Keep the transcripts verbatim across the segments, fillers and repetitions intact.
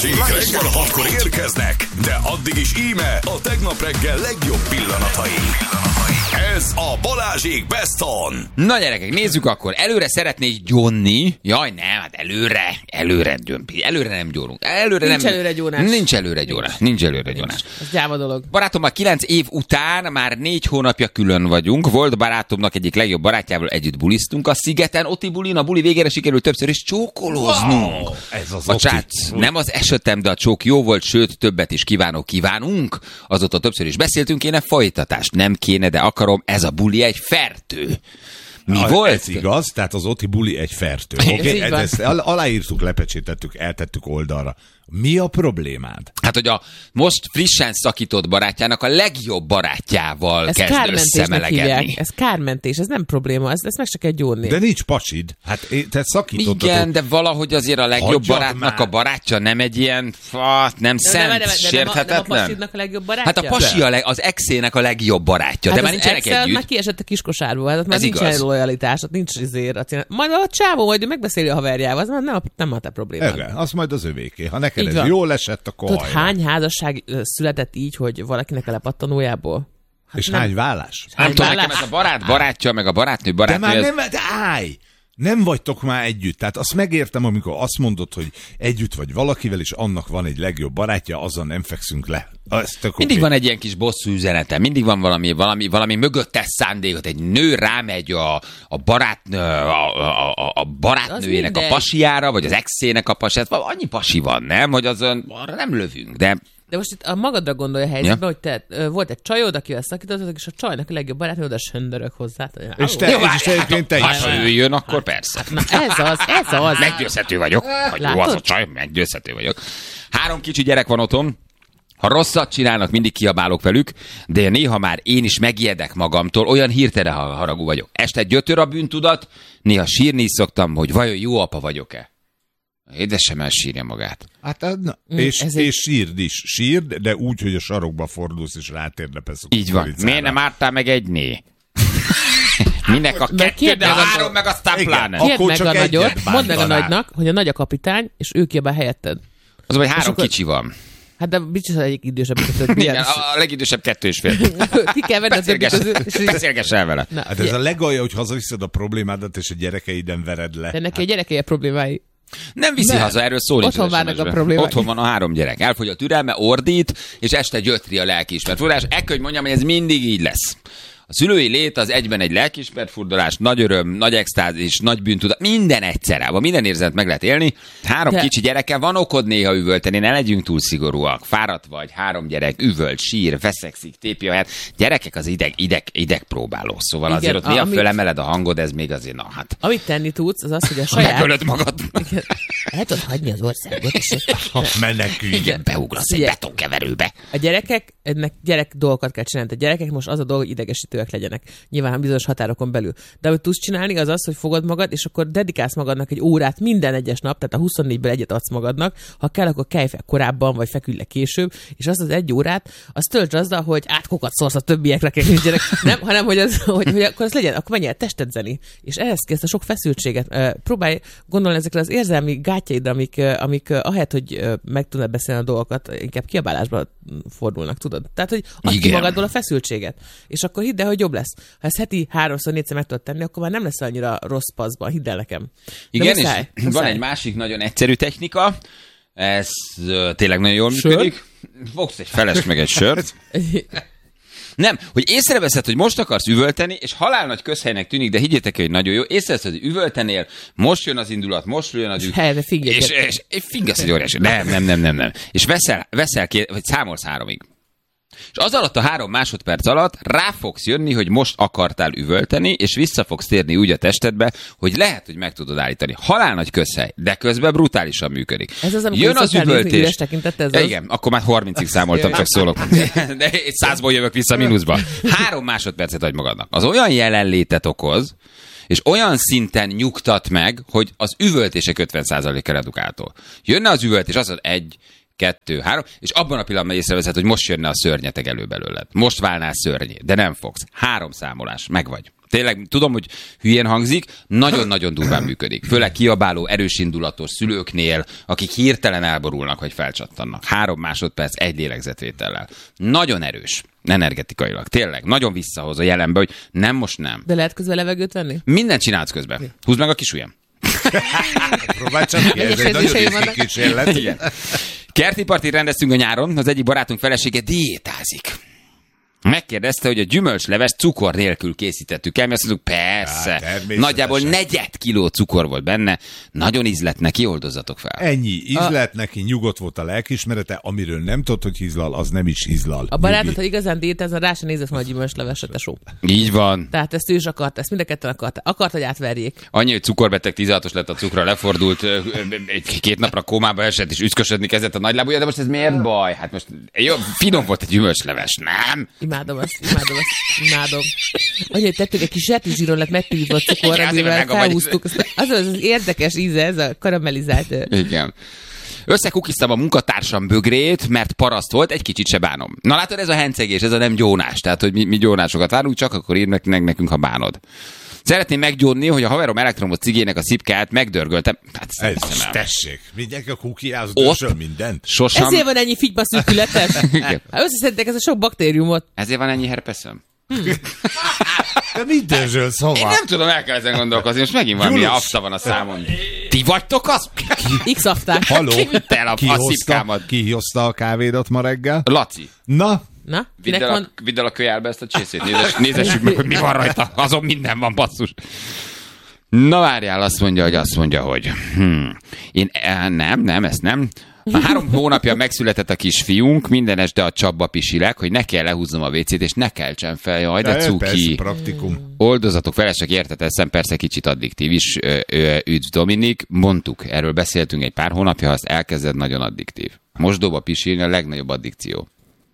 Balázsék reggel hatkor érkeznek, de addig is íme a tegnap reggel legjobb pillanatai. Ez a Balázsék Best On. Na gyerekek, nézzük akkor. Előre szeretnék gyónni. Jaj, nem, hát előre, előre gyömpi. Előre nem gyónunk. Előre nincs nem, előre gyónás. Nincs előre gyónás. Nincs előre gyónás. Ez gyáva dolog. Barátommal kilenc év után már négy hónapja külön vagyunk. Volt barátomnak egyik legjobb barátjával együtt buliztunk a szigeten. Oti bulin, a buli végére sikerült többször is csókolóznunk. Wow, ez az Bocsát, nem az esetem, de a csók jó volt, sőt, többet is kívánok, kívánunk. Azóta többször is beszéltünk, kéne folytatást. Nem kéne, de akarom, ez a buli egy fertő. Mi a, volt? Ez igaz, tehát az Oti buli egy fertő. Okay? Ezt aláírtuk, lepecsétettük, eltettük oldalra. Mi a problémád? Hát, hogy a most frissen szakított barátjának a legjobb barátjával ez kezd összemelegedni. Ez kármentés, ez nem probléma, ez, ez meg se kell gyónni. De nincs pacsid. Hát te szakítottad. Igen, de valahogy azért a legjobb Hagyjad barátnak már. a barátja nem egy ilyen, fát, nem de, szent, de, de, de, sérthetetlen. Nem a pasidnak a legjobb barátja? Hát a pasi a leg, az exének a legjobb barátja, hát de már nincsenek együtt. már kiesett a kiskosárból, hát már ez nincs igaz. lojalitás, nincs izért. Majd a csávó, hogy megbeszéli a haverjával, az nem a, nem a te problémád. Igen, az majd az övéké. Ha neked Így ez van. jól esett, akkor tudod, hajrá. hány házasság született így, hogy valakinek a lepattanójából? Hát és nem. hány vállás? Nem tudom, vállás? nekem ez a barát barátja, meg a barátnő De barátnő. már ez... nem, de állj! Nem vagytok már együtt. Tehát azt megértem, amikor azt mondod, hogy együtt vagy valakivel, és annak van egy legjobb barátja, azzal nem fekszünk le. Mindig van egy ilyen kis bosszú üzenete, mindig van valami, valami, valami mögöttes szándékot. Egy nő rámegy a, a, barátnő, a, a, a barátnőjének a pasiára, vagy az exének a pasiára. Annyi pasi van, nem? Hogy azon arra nem lövünk, de... De most itt a magadra gondolja a helyzetben, ja. hogy te ö, volt egy csajod, akivel szakítottad, és a csajnak a legjobb barátnő oda söndörök hozzá. És te, jó, és egyébként te is. Ha ő jön, akkor persze. Na ez az, ez az. Meggyőzhető vagyok. Hogy jó az a csaj, meggyőzhető vagyok. Három kicsi gyerek van otthon. Ha rosszat csinálnak, mindig kiabálok velük, de néha már én is megijedek magamtól, olyan hirtelen haragú vagyok. Este gyötör a bűntudat, néha sírni is szoktam, hogy vajon jó apa vagyok-e. Édesem elsírja magát. Hát, na, Mm, és, egy... és sírd is. Sírd, de úgy, hogy a sarokba fordulsz, és rátérdepesz a így van. Miért nem ártál meg egy né? Minek a kettő, de a három meg aztán pláne. Kérd meg a nagyot, egyet mondd meg a bántanál. nagynak, hogy a nagy a kapitány, és ő kiabál helyetted. Az, hogy három akkor... kicsi van. Hát de biztos, hogy egyik idősebb, mint a többi. Igen, a legidősebb kettő és fél. Ki kell venni a többi közül. Beszélgess el vele. Na, Hát ez a legalja, hogy hazaviszed a problémádat, és a gyerekeiden vered le. de neki a gyerekei a problémái. Nem viszi Nem. haza, erről szó nincs. Otthon várnak a problémák. Otthon van a három gyerek. Elfogy a türelme, ordít, és este gyötri a lelkiismert furdalás. Ekkor, hogy mondjam, hogy ez mindig így lesz. A szülői lét az egyben egy lelkiismert furdalás, nagy öröm, nagy extázis, nagy bűntudat, minden egyszerre, minden érzet meg lehet élni. Három De... kicsi gyerekkel van okod néha üvölteni, ne legyünk túl szigorúak. Fáradt vagy, három gyerek, üvölt, sír, veszekszik, tépi a helyet. Gyerekek az ideg, ideg, ideg próbáló, szóval igen, azért ott néha amit... fölemeled a hangod, ez még azért, na hát. Amit tenni tudsz, az az, hogy a saját... Megölöd magad. Igen. El tudod hagyni az országot, és menekülj. Igen, beugrasz egy betonkeverőbe. A gyerekek, ennek gyerek dolgokat kell csinálni. A gyerekek most az a dolog, hogy idegesítőek legyenek. Nyilván bizonyos határokon belül. De amit tudsz csinálni, az az, hogy fogod magad, és akkor dedikálsz magadnak egy órát minden egyes nap, tehát a huszonnégyből egyet adsz magadnak. Ha kell, akkor kelj fel korábban, vagy feküdj le később, és azt az egy órát, azt töltsd azzal, hogy átkokat szórsz a többiekre, gyerek. Nem, hanem hogy, az, hogy, hogy akkor az legyen, akkor menj el testedzeni. És ehhez kész a sok feszültséget. Próbálj gondolni ezekre az érzelmi gátjaidra, amik, amik ahelyett, hogy meg tudnád beszélni a dolgokat, inkább kiabálásba fordulnak, tudod? Tehát, hogy adj ki magadból a feszültséget. És akkor hidd el, hogy jobb lesz. Ha ezt heti háromszor, négyszer meg tudod tenni, akkor már nem lesz annyira rossz paszban, hidd el nekem. Igen, muszáj, és muszáj. Van egy másik nagyon egyszerű technika, ez uh, tényleg nagyon jól Sör? működik. Fogsz egy felest meg egy sört. Nem, hogy észreveszed, hogy most akarsz üvölteni, és halál nagy közhelynek tűnik, de higgyétek, hogy nagyon jó. Észreveszed, hogy üvöltenél, most jön az indulat, most jön az üvölt. És, és, és, és fingasz egy óriási. Nem, nem, nem, nem, nem. És veszel, veszel két, vagy számolsz háromig. És az alatt a három másodperc alatt rá fogsz jönni, hogy most akartál üvölteni, és vissza fogsz térni úgy a testedbe, hogy lehet, hogy meg tudod állítani. Halál nagy közhely, de közben brutálisan működik. Ez az, amikor jön az üvöltés. Ez az. Igen, akkor már harmincig számoltam, csak szólok. De egy százból jövök vissza mínuszba. Három másodpercet adj magadnak. Az olyan jelenlétet okoz, és olyan szinten nyugtat meg, hogy az üvöltések ötven százaléka redukáltól. Jönne az üvöltés, az az egy, kettő, három, és abban a pillanatban észreveszed, hogy most jönne a szörnyeteg elő belőled. Most válnál szörnyé, de nem fogsz. Három számolás, meg vagy. Tényleg, tudom, hogy hülyén hangzik, nagyon-nagyon durván működik. Főleg kiabáló, erősindulatos szülőknél, akik hirtelen elborulnak, hogy felcsattannak. Három másodperc, egy lélegzetvétellel. Nagyon erős, energetikailag. Tényleg, nagyon visszahoz a jelenbe, hogy nem, most nem. De lehet közben levegőt venni? Mindent csinálsz közben. Húzd meg a kis ujjam. Próbálj csak ki, ez egy nagyon riszki kísérlet. Igen. Kerti partit rendeztünk a nyáron, az egyik barátunk felesége diétázik. Megkérdezte, hogy a gyümölcsleves cukor nélkül készítettük el, mi azt mondjuk, persze. Há, nagyjából negyed kiló cukor volt benne, nagyon ízlett neki, oldozzatok fel. Ennyi, ízlett a... neki, nyugodt volt a lelkiismerete, amiről nem tudod, hogy hízlal, az nem is hízlal. A barátod, ha igazán diétázna, rá sem nézett volna a gyümölcsleveset, tesó. Így van. Tehát ezt ő is akart, ezt mind a ketten akart, akart, hogy átverjék. Annyi, hogy cukorbeteg tizenhatos lett a cukra, lefordult, egy két napra kómába esett, és üszkösödni kezdett a nagylábúja, de most ez miért baj? Hát most jó, finom volt egy gyümölcsleves, nem? Imádom azt, imádom azt, imádom. Annyi, hogy tettük egy kis zsertizsíron lett megtűzve a cukor, Igen, amivel felhúztuk. Az az az érdekes íze, ez a karamellizált. Igen. Összekukiztam a munkatársam bögrét, mert paraszt volt, egy kicsit se bánom. Na látod, ez a hencegés, ez a nem gyónás. Tehát, hogy mi, mi gyónásokat várunk, csak akkor írd meg nekünk, ha bánod. Szeretném meggyónni, hogy a haverom elektromos cigének a szipkáját megdörgöltem. Hát, ez tessék, mindenki a kukiához ott dörsöl mindent. Sosem... Ezért van ennyi figyba szűkületes. Hát összeszedtek ezt a sok baktériumot. Ezért van ennyi herpeszem. Hmm. De mit dörzsölsz hova? Én nem tudom, el kell ezen gondolkozni, most megint valami afta van a számon. Ti vagytok az? X-afták. Haló, Ki vitte el a, ki a hozta, szipkámat? ki hozta a kávédat ma reggel? Laci. Na? Na, Vidd el, a, vidd el a kölyelbe ezt a csészét, Nézes, nézessük meg, hogy mi van rajta. Azon minden van, basszus. Na várjál, azt mondja, hogy azt mondja, hogy hmm, én eh, nem, nem, ezt nem. A három hónapja megszületett a kisfiunk, minden este a csapba pisilek, hogy ne kell lehúznom a vécét, és ne keltsen fel, jaj, de, de cuki. Persze, praktikum. Oldozatok, felesek, érteteszem, persze kicsit addiktív is. Üdv Dominik, mondtuk, erről beszéltünk egy pár hónapja, ha azt elkezded, nagyon addiktív. Mosdóba pisilni a legnagyobb addikció.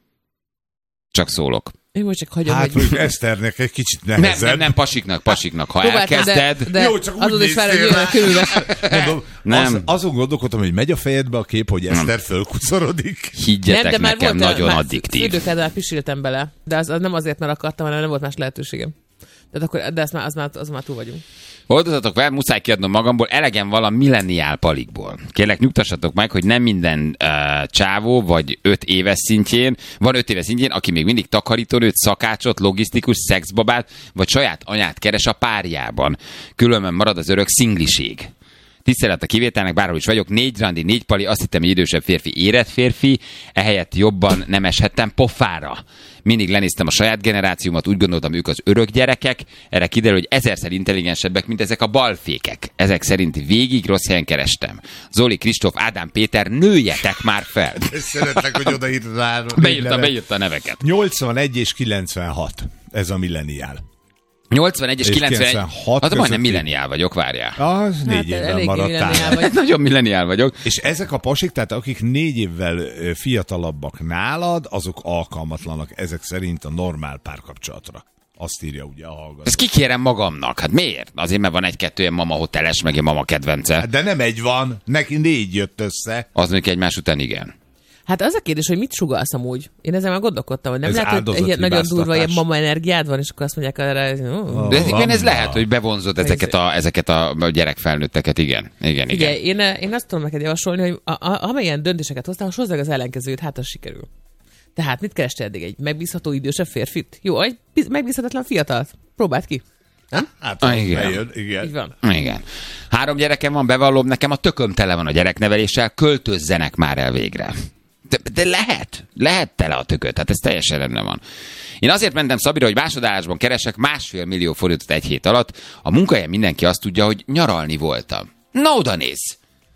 Csak szólok. Én most csak hagyom, hát, hogy... Eszternek egy kicsit nehezebb. Nem, nem, nem, pasiknak, pasiknak. Ha próbáltam, elkezded... De, de jó, csak úgy azon is fel, hogy néztél jön a körülbe. Mondom, Nem. Az, azon gondolkodtam, hogy megy a fejedbe a kép, hogy Eszter fölkuszorodik. Higgyetek Nem, de már nekem, volt, nagyon már addiktív. fürdőkádban pisiltem bele, de az, az nem azért, mert akartam, hanem nem volt más lehetőségem. Tehát akkor, de az már, az már, az már túl vagyunk. Oldozatok fel, muszáj kiadnom magamból, elegem van a milleniál palikból. Kérlek, nyugtassatok meg, hogy nem minden uh, csávó, vagy öt éves szintjén, van öt éves szintjén, aki még mindig takarítónőt, szakácsot, logisztikus, szexbabát, vagy saját anyát keres a párjában. Különben marad az örök szingliség. Tisztelet a kivételnek, bárhol is vagyok, négy randi, négy pali, azt hittem, hogy idősebb férfi, érett férfi, ehelyett jobban nem eshettem pofára. Mindig lenéztem a saját generációmat, úgy gondoltam, ők az örök gyerekek, erre kiderül, hogy ezerszer intelligensebbek, mint ezek a balfékek. Ezek szerint végig rossz helyen kerestem. Zoli, Kristóf, Ádám, Péter, nőjetek már fel! Szeretlek, hogy odaírtad rá. Beírta, beírta a neveket. nyolcvanegy és kilencvenhat, ez a milleniál. nyolcvanegy és kilencvenegy, kilencvenhat hát majdnem közötti. milleniál vagyok, várjál. Az négy Hát, évvel eléggé maradtál. milleniál vagy. Nagyon milleniál vagyok. És ezek a pasik, tehát akik négy évvel ö, fiatalabbak nálad, azok alkalmatlanak ezek szerint a normál párkapcsolatra. Azt írja ugye a hallgató. Ezt kikérem magamnak. Hát miért? Azért, mert van egy-kettő ilyen mama hoteles, meg ilyen mama kedvence. De nem egy van, neki négy jött össze. Az mondjuk egymás után igen. Hát az a kérdés, hogy mit sugalsz amúgy? Én ezzel már gondolkodtam, hogy nem Ez lehet, hogy egy ilyen nagyon durva ilyen mama energiád van, és akkor azt mondják erre, hogy... Oh. De igen, ez Mama. lehet, hogy bevonzod ezeket a, ezeket a gyerekfelnőtteket, igen. Igen, igen. Igen, én, én azt tudom neked javasolni, hogy a, a, amilyen döntéseket hoztál, most hozzá az ellenkezőt, hát az sikerül. Tehát mit kerestél eddig? Egy megbízható idősebb férfit? Jó, egy biz- megbízhatatlan fiatalt. Próbáld ki. Nem? Hát, Ah, az igen. bejön, igen. Így van. Igen. Három gyerekem van, bevallom, nekem a tököm tele van a gyerekneveléssel, költözzenek már el végre. De, de lehet, lehet tele a tököt, tehát ez teljesen rendben van. Én azért mentem Szabira, hogy másodállásban keresek másfél millió forintot egy hét alatt. A munkahelyen mindenki azt tudja, hogy nyaralni voltam. Na oda néz!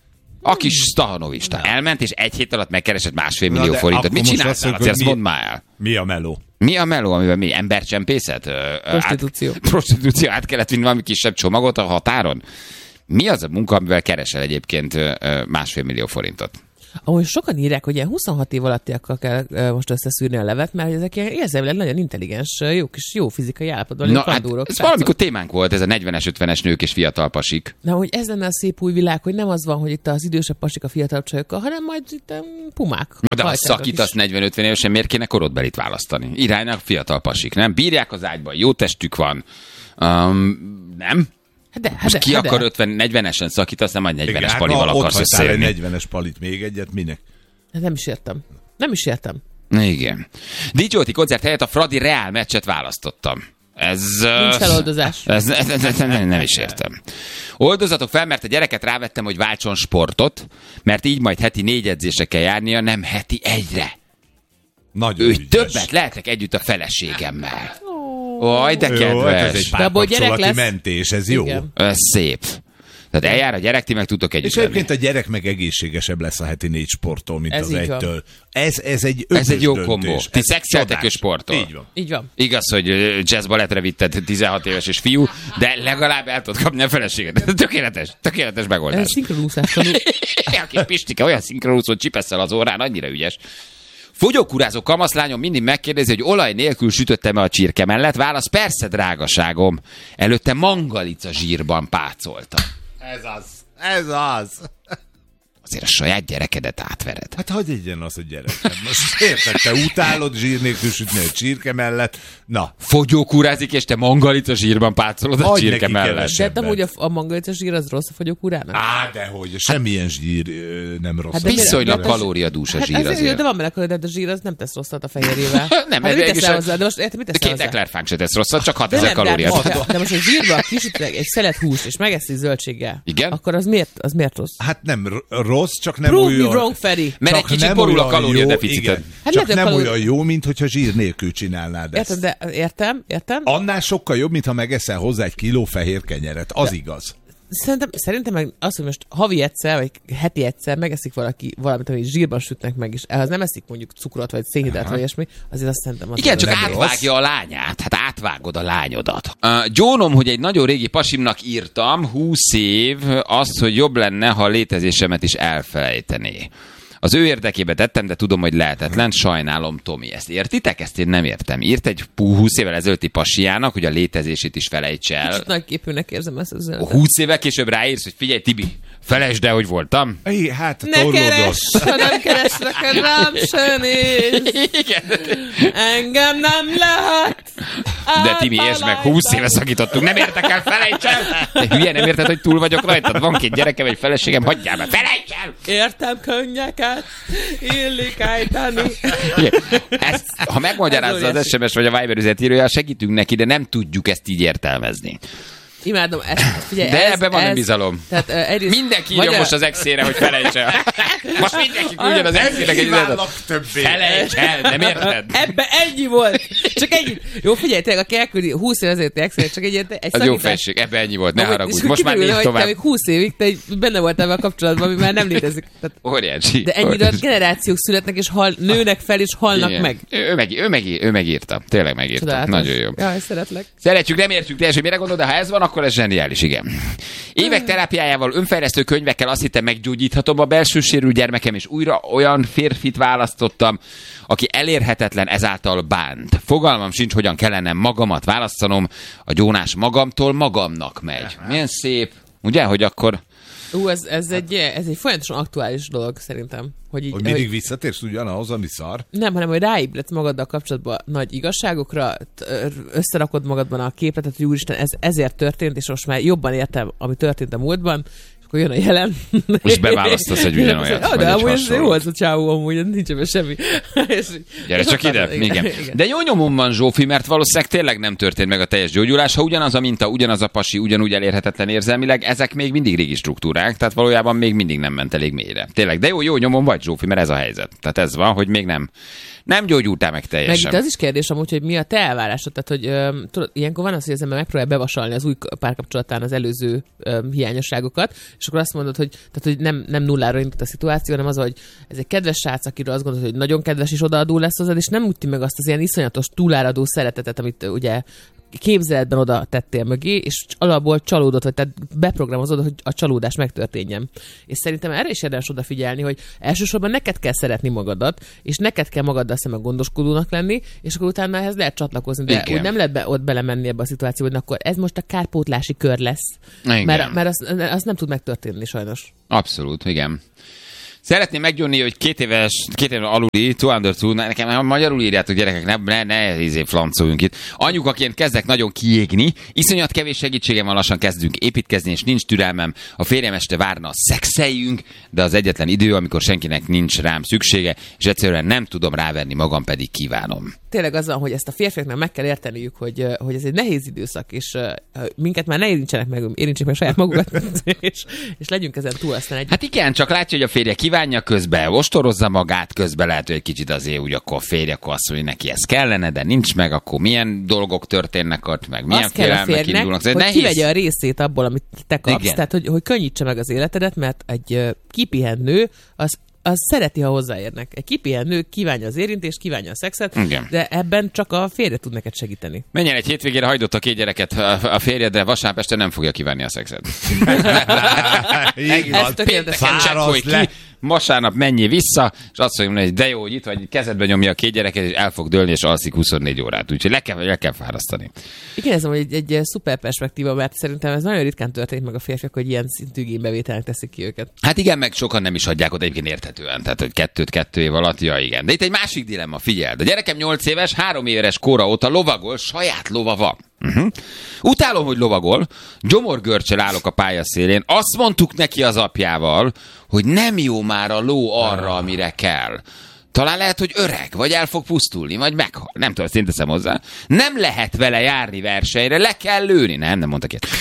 A kis Stahanovista elment, és egy hét alatt megkeresett másfél Na, millió de forintot. akkor Mit most csináltál? azt Azt, mondjuk, ezt hogy mondd már el. Mi a meló? Mi a meló, amiben mi? Embercsempészet? Ö, ö, Prostitúció. Át, prostitúció. Át kellett vinni valami kisebb csomagot a határon? Mi az a munka, amivel keresel egyébként ö, ö, másfél millió forintot? Ahogy sokan írják, hogy ilyen huszonhat év alattiakkal kell uh, most összeszűrni a levet, mert ezek ilyen érzelmileg nagyon intelligens, jó kis, jó fizikai állapotban. Na, hát ez valamikor témánk volt, ez a negyvenes, ötvenes nők és fiatal pasik. Na, hogy ez lenne a szép új világ, hogy nem az van, hogy itt az idősebb pasik a fiatal csajokkal, hanem majd itt um, pumák. De ha szakítasz negyven-ötven évesen, miért kéne korodbelit választani? Iránynak fiatal pasik, nem? Bírják az ágyban, jó testük van. Um, nem? De, most de, ki de, akar de. ötven negyvenesen szakítasz, nem majd negyvenes igen, palival hát, akarsz összejönni. egy negyvenes palit még egyet, minek? Hát nem is értem. Nem is értem. Igen. dé jé o té koncert helyett a Fradi Reál meccset választottam. Ez... Nincs feloldozás. Ez, ez, ez, ez nem, nem is értem. Oldozatok fel, mert a gyereket rávettem, hogy váltson sportot, mert így majd heti négy edzésre kell járnia, nem heti egyre. Nagyon Ő ügyes. többet lehetek együtt a feleségemmel. Oj, de kedves. Jó, hát ez egy De abból gyerek párkapcsolati lesz. mentés, ez jó. Igen. Ez szép. Tehát eljár a gyerek, ti meg tudtok együtt És egyébként lenni. a gyerek meg egészségesebb lesz a heti négy sporttól, mint Ez az így van. egytől. Ez, ez egy Ez egy jó ötös kombó. döntés. Ti Ez szexeltek csodás. és sportol. Így van. Így van. Igaz, hogy jazz balettre vitted tizenhat éves és fiú, de legalább el tudod kapni a feleséget. Tökéletes, tökéletes Ez megoldás. szinkronúszás tanul. A kis Pistike olyan szinkronúszó csipesszel az órán, annyira ügyes. Fogyókúrázó kamaszlányom mindig megkérdezi, hogy olaj nélkül sütöttem-e a csirke mellett. Válasz, persze, drágaságom. Előtte mangalica zsírban pácoltam. Ez az. Ez az. Azért a saját gyerekedet átvered. Hát hagyj egyen az a gyerek. Hát most érted, te utálod zsír nélkül sütni a csirke mellett. Na, Fogyókúrázik, és te mangalica zsírban pácolod a Adj csirke neki mellett. kevesebb. De amúgy a, a mangalica zsír az rossz a fogyókúrának? á, dehogy, semmilyen zsír ö, nem rossz. Hát de miért- Viszonylag de- kalóriadús a Hát zsír azért, azért. de van bele kalória, de a zsír az nem tesz rosszat a fehérjével. Nem, hát ez mit mégis teszel a- hozzá? De most érted, mit De teszel két hozzá? eklerfánk se tesz rosszat, csak De hatezer nem, de, kalóriát. de, de most, hogy zsírba kisütnek egy szelet húst, és megeszi zöldséggel, Igen? akkor az miért, az miért rossz? Hát nem r- rossz, csak nem Prove olyan... me wrong, Feri. Mert egy csak kicsit nem borul a olyan kalóriadeficited. jó, igen. Hát Csak lehet, nem kalóri- olyan jó, mint hogyha zsír nélkül csinálnád ezt. Értem, de értem, értem. Annál sokkal jobb, mintha megeszel hozzá egy kiló fehér kenyeret. Az igaz. Szerintem, szerintem meg az, hogy most havi egyszer, vagy heti egyszer megeszik valaki valamit, amit zsírban sütnek meg, és ehhez nem eszik mondjuk cukrot, vagy szénhidrát, vagy ilyesmi, azért azt szerintem az Igen, az csak nem átvágja a lányát. Hát átvágod a lányodat. Uh, Gyónom, hogy egy nagyon régi pasimnak írtam, húsz év, azt, hogy jobb lenne, ha a létezésemet is elfelejtené. Az ő érdekébe tettem, de tudom, hogy lehetetlen. Sajnálom, Tomi. Ezt értitek? Ezt én nem értem. Írt egy húsz évvel ezelőtti pasiának, hogy a létezését is felejtse el. Kicsit nagy képűnek érzem ezt az üzenetet. húsz évvel később ráírsz, hogy figyelj, Tibi, felejtsd el, hogy voltam. É, hát Ne torlódott. keres, ha nem kereslek, rám se néz. Igen. Engem nem lehet. De Timi, értsd meg, húsz éve szakítottunk, nem értek el, felejts el! Te hülye, nem érted, hogy túl vagyok rajtad? Van két gyerekem, egy feleségem, hagyjál be, felejts el! Értem könnyeket, illik ejteni. Igen. Ezt, ha megmagyarázza az es em es vagy a Viber üzenetírója, segítünk neki, de nem tudjuk ezt így értelmezni. Imádom ezt. Figyelj, De ez, ebben van ez, önbizalom. Tehát, uh, egyrészt, Mindenki írja vagy a- most az exére, hogy felejts el. Most mindenki küldjön az exének egy üzenetet. Kívánlak többé. Felejts el, nem érted? Ebbe ennyi volt. Csak ennyi. Jó, figyelj, tényleg, aki elküldi húsz év ezelőtti extra, csak egy, egy Az jó szakítás. fejség, ebbe ennyi volt, ne Ahogy- haragudj. és Most már kiderülne, nézd hogy te tovább. még húsz évig te egy- benne voltál ebben a kapcsolatban, ami már nem létezik. Tehát, Óriási. de ennyire óriási. generációk születnek, és hal, nőnek fel, és halnak Igen. meg. Ő, ő, meg, ő, meg, ő megírta. Tényleg megírta. Csodálatos. Nagyon jó. Jaj, szeretlek. Szeretjük, nem értjük teljesen, mire gondol, de ha ez van, akkor ez zseniális, igen. Évek terápiájával, önfejlesztő könyvekkel azt hittem, meggyógyíthatom a belső sérült gyermekem, és újra olyan férfit választottam, aki elérhetetlen, ezáltal bánt. Fogalmam sincs, hogyan kellene magamat választanom, a gyónás magamtól magamnak megy. Milyen szép, ugye, hogy akkor... Ú, ez, ez, egy, ez egy folyamatosan aktuális dolog, szerintem. Hogy így, Hogy mindig visszatérsz ugyanahoz, ami szar. Nem, hanem hogy ráébredsz magaddal kapcsolatban nagy igazságokra, t- összerakod magadban a képletet, hogy úristen, ez ezért történt, és most már jobban értem, ami történt a múltban, és akkor jön a jelen. Most beválasztasz egy ugyanolyat, Ah, vagy de egy amúgy ez jó hasonlót. az a csávó, amúgy nincs ebben semmi. És, Gyere és csak ott ide. van- Igen. De jó nyomom van, Zsófi, mert valószínűleg tényleg nem történt meg a teljes gyógyulás. Ha ugyanaz a minta, ugyanaz a pasi, ugyanúgy elérhetetlen érzelmileg, ezek még mindig régi struktúrák, tehát valójában még mindig nem ment elég mélyre. Tényleg, de jó, jó nyomom vagy, Zsófi, mert ez a helyzet. Tehát ez van, hogy még nem, nem gyógyultál meg Meg teljesen. itt az is kérdés amúgy, hogy mi a te elvárásod, tehát hogy öm, tudod, ilyenkor van az, hogy az ember megpróbálja bevasalni az új párkapcsolatán az előző öm, hiányosságokat, és akkor azt mondod, hogy, tehát, hogy nem, nem nullára indult a szituáció, hanem az, hogy ez egy kedves srác, akiről azt gondolod, hogy nagyon kedves és odaadó lesz hozzád, és nem úti meg azt az ilyen iszonyatos túláradó szeretetet, amit ö, ugye képzeletben oda tettél mögé, és alapból csalódott, vagy tehát beprogramozod, hogy a csalódás megtörténjen. És szerintem erre is érdemes odafigyelni, hogy elsősorban neked kell szeretni magadat, és neked kell magaddal szemben gondoskodónak lenni, és akkor utána ehhez lehet csatlakozni, de Igen. úgy nem lehet be, ott belemenni ebbe a szituációba, hogy akkor ez most a kárpótlási kör lesz. Igen. Mert, mert az, az nem tud megtörténni sajnos. Abszolút, igen. Szeretném meggyónni, hogy két éves, két éves aluli, two under two, nekem magyarul írjátok gyerekek, ne, ne, ne izé flancoljunk itt. Anyukaként kezdek nagyon kiégni, iszonyat kevés segítségem van, lassan kezdünk építkezni, és nincs türelmem. A férjem este várna, szexeljünk, de az egyetlen idő, amikor senkinek nincs rám szüksége, és egyszerűen nem tudom rávenni magam, pedig kívánom. Tényleg az van, hogy ezt a férfiaknak meg kell érteniük, hogy, hogy ez egy nehéz időszak, és uh, minket már ne érintsenek meg, érintsék meg saját magukat, és, és legyünk ezen túl aztán egy... Hát igen, csak látja, hogy a férje kívánja közben, ostorozza magát közben, lehet, hogy egy kicsit azért úgy akkor a férje, akkor azt mondja, hogy neki ez kellene, de nincs meg, akkor milyen dolgok történnek ott, meg milyen félelmek indulnak. Hogy nehéz... kivegye a részét abból, amit te kapsz, Igen. tehát hogy, hogy könnyítse meg az életedet, mert egy uh, kipihent nő, az az szereti, ha hozzáérnek. Egy kipihent nő kívánja az érintést, kívánja a szexet, Igen. de ebben csak a férje tud neked segíteni. Menjen egy hétvégére, hagydott a két gyereket a férjedre, vasárnap este nem fogja kívánni a szexet. Így Ez van. tökéletes. Pénteken csekkolj ki, le. vasárnap menjél vissza, és azt mondja, hogy de jó, hogy itt vagy, kezedbe nyomja a két gyereket, és el fog dőlni, és alszik huszonnégy órát. Úgyhogy le kell, le kell fárasztani. Igen, ez egy, egy, egy szuper perspektíva, mert szerintem ez nagyon ritkán történik meg a férfiak, hogy ilyen szintű igénybevételnek teszik ki őket. Hát igen, meg sokan nem is adják oda egyébként érthetően. Tehát, hogy kettőt kettő év alatt, ja igen. De itt egy másik dilemma, figyeld. A gyerekem nyolc éves, három éves kora óta lovagol, saját lova van. Uh-huh. Utálom, hogy lovagol, gyomorgörcsel állok a pályaszélén, azt mondtuk neki az apjával, hogy nem jó már a ló arra, amire kell. Talán lehet, hogy öreg, vagy el fog pusztulni, vagy meghal. Nem tudom, ezt én teszem hozzá. Nem lehet vele járni versenyre, le kell lőni. Nem, nem mondtak ilyet.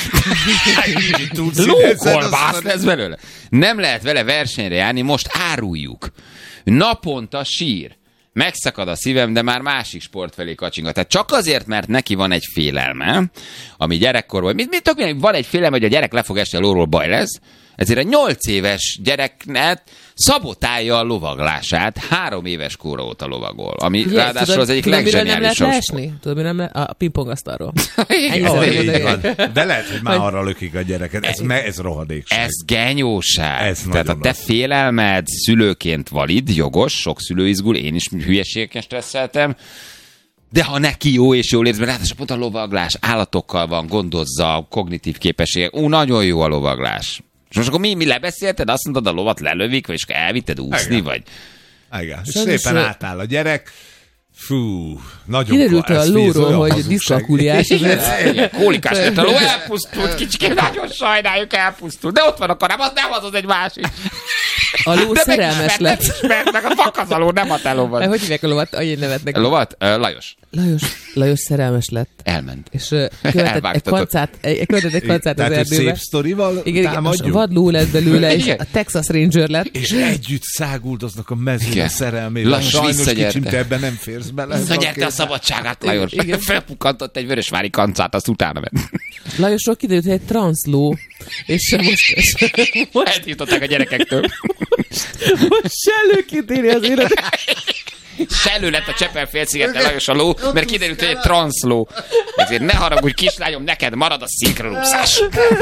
Lókolbász lesz belőle. Nem lehet vele versenyre járni, most áruljuk. Naponta sír. Megszakad a szívem, de már másik sport felé kacsingat. Tehát csak azért, mert neki van egy félelme, ami gyerekkorban, mit, mit mit, van egy félelme, hogy a gyerek le fog esni a lóról, baj lesz, ezért a nyolc éves gyereknek szabotálja a lovaglását, három éves kóra óta lovagol, ami Ugye, ráadásul tudod, az egyik tudod, legzseniálisabb. Nem lehet leesni? Tudod, mi nem le... A pingpongasztalról. Igen, Oh, Ennyi így szerintem van. odaér. De lehet, hogy már Hogy- arra lökik a gyereket. Ez, me, ez rohadékság. Ez genyóság. Ez Tehát a nagyon te rossz. félelmed szülőként valid, jogos, sok szülő izgul, én is hülyeségeken stresszeltem, de ha neki jó és jól érzem, ráadásul pont a lovaglás állatokkal van, gondozza, kognitív képességek, ú, nagyon jó a lovaglás. És most akkor mi, mi lebeszélted? Azt mondtad, a lovat lelövik, vagy elvitted úszni, Igen. vagy... Igen. És Sajnos, szépen ö- átáll a gyerek. Fú, nagyon Kiderült ez a fél, lóról, olyan hogy hazugság. diszkalkuliás. Igen, kólikás lett a ló, elpusztult, kicsikém, nagyon sajnáljuk, elpusztult. De ott van a karám, az nem az, az egy másik. A ló De szerelmes megismert, lett. megismert, meg a fakazaló, nem a te lovad. Hogy hívják a lovat? Annyi nevet neki. A lovat? Uh, Lajos. Lajos, Lajos szerelmes lett. Elment. És uh, követett egy Elvágtatott. kancát, egy, követett egy kancát az Tehát, hogy erdőbe. szép sztorival Igen, igen, támadjuk. a vadló lett belőle, és Igen. a Texas Ranger lett. És együtt száguldoznak a mezőn Igen. a szerelmével. Lajos Sajnos visszagyerte. kicsim, te ebben nem férsz bele. Visszanyerte a szabadságát, Lajos. Igen. Felpukkantott egy vörösvári kancát, azt utána ment. Lajosról kiderült, hogy egy transzló, és most, most, Eltiltották a gyerekektől. most sellőként éli az élet. Sellő lett a Csepel-félszigeten Lajos a ló, mert kiderült, hogy egy transzló. Ezért ne haragudj, kislányom, neked marad a szinkronúszás.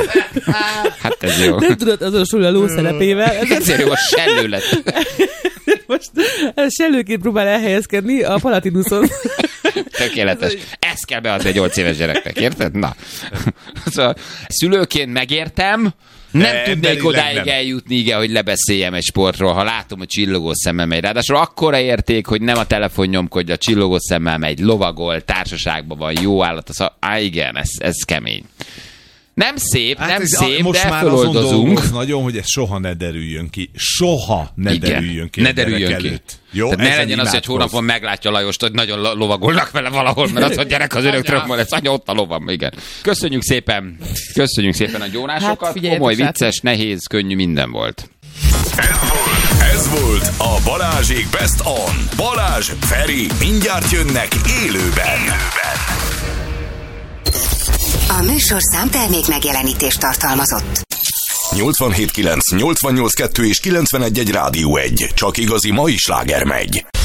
Hát ez jó. Nem tudod azonosulni a ló szerepével. Ez Ezért jó, a sellő lett. most sellőként próbál elhelyezkedni a Palatinuson. Tökéletes. Ezt kell beadni egy nyolc éves gyereknek, érted? Na. Szóval szülőként megértem, nem De tudnék emberileg odáig nem. eljutni, igen, hogy lebeszéljem egy sportról, ha látom, hogy csillogó szemmel megy. Ráadásul akkora érték, hogy nem a telefon nyomkodja, csillogó szemmel megy, lovagol, társaságban van, jó állat. Szóval, á, igen, ez, ez kemény. Nem szép, Hát nem ez, szép, most de már azon feloldozunk. dolgoz nagyon, hogy ez soha ne derüljön ki. Soha ne Igen, derüljön ki. ne a gyerek derüljön ki. előtt. Jó, Tehát ne ezen legyen az, hogy imádkozz. hónapon meglátja Lajost, hogy nagyon lo- lovagolnak vele valahol, mert az a gyerek az örökről van, ez anya ott a lovam, igen. Köszönjük szépen, köszönjük szépen a gyónásokat, Hát, figyeljetek, komoly, srácok. vicces, nehéz, könnyű, minden volt. Ez volt, ez volt a Balázsék Best On. Balázs, Feri, mindjárt jönnek élőben. A műsorszám termék megjelenítést tartalmazott. nyolcvanhét kilenc, nyolcvannyolc kettő és kilencvenegy egy Rádió egy. Csak igazi mai sláger megy.